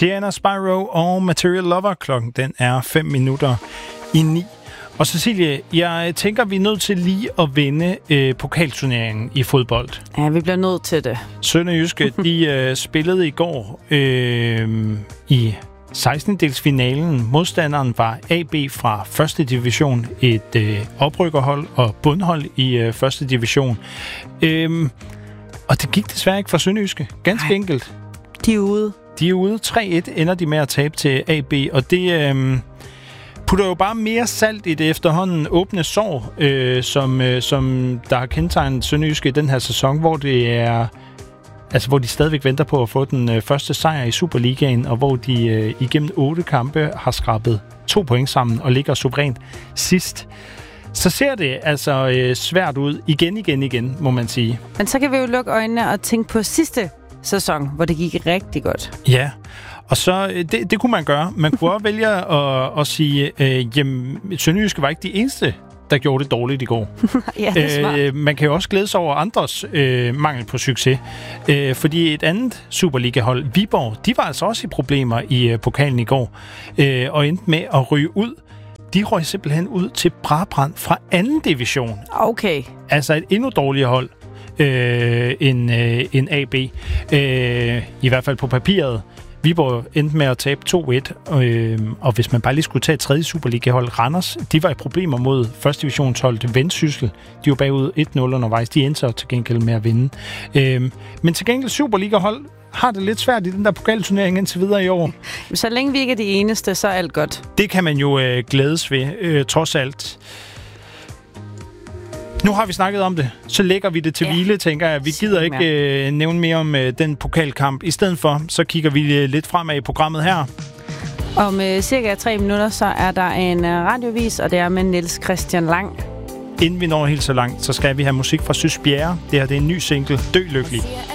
Sienna Spyro og Material Lover. Klokken den er 8:05. Og Cecilie, jeg tænker, vi er nødt til lige at vinde pokalturneringen i fodbold. Ja, vi bliver nødt til det. Sønderjyske, de spillede i går i 16-delsfinalen. Modstanderen var AB fra 1. division, et oprykkerhold og bundhold i 1. division. Og det gik desværre ikke for Sønderjyske. Ganske enkelt. De er ude. De er ude. 3-1 ender de med at tabe til AB, og det putter jo bare mere salt i det efterhånden åbne sår, som der har kendetegnet Sønderjyske i den her sæson, hvor det er hvor de stadigvæk venter på at få den første sejr i Superligaen, og hvor de igennem 8 kampe har skrabet 2 point sammen og ligger suverænt sidst. Så ser det altså svært ud igen, må man sige. Men så kan vi jo lukke øjnene og tænke på sidste sæson, hvor det gik rigtig godt. Ja, og så det kunne man gøre. Man kunne også vælge at sige, jamen, Sønderjyske var ikke de eneste, der gjorde det dårligt i går. Ja, det er smart. Man kan jo også glæde sig over andres mangel på succes. Fordi et andet Superliga-hold, Viborg, de var altså også i problemer i pokalen i går, og endte med at ryge ud. De røg simpelthen ud til Brabrand fra 2. division. Okay. Altså et endnu dårligere hold end AB. I hvert fald på papiret. Viborg endte med at tabe 2-1, og hvis man bare lige skulle tage et tredje Superliga-hold, Randers, de var i problemer mod 1. divisionsholdet Vendsyssel. De var bagud 1-0 undervejs. De endte så til gengæld med at vinde. Men til gengæld Superliga-hold har det lidt svært i den der pokalturnering indtil videre i år. Så længe vi ikke er de eneste, så er alt godt. Det kan man jo glædes ved, trods alt. Nu har vi snakket om det, så lægger vi det til hvile, tænker jeg. Vi gider ikke nævne mere om den pokalkamp. I stedet for, så kigger vi lidt fremad i programmet her. Om cirka 3 minutter, så er der en radiovis, og det er med Niels Christian Lang. Inden vi når helt så langt, så skal vi have musik fra Søs Bjerre. Det her det er en ny single, Dø Lykkelig.